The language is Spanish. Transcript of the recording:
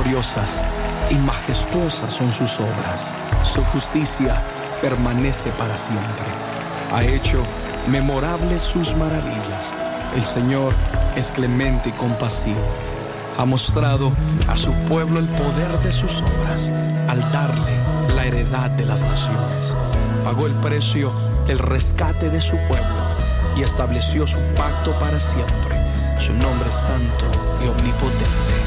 Gloriosas y majestuosas son sus obras. Su justicia permanece para siempre. Ha hecho memorables sus maravillas. El Señor es clemente y compasivo. Ha mostrado a su pueblo el poder de sus obras al darle la heredad de las naciones. Pagó el precio del rescate de su pueblo y estableció su pacto para siempre. Su nombre es santo y omnipotente.